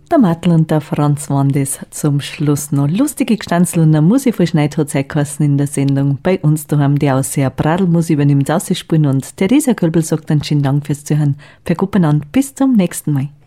Der Mattel und der Franz waren das zum Schluss noch. Lustige Gestanzel und eine Musik von Schneidhut in der Sendung. Bei uns daheim die Ausseher Bradelmusik übernimmt Aussichtspielen und Theresa Kölbel sagt dann schönen Dank fürs Zuhören. Verkuppen an, bis zum nächsten Mal.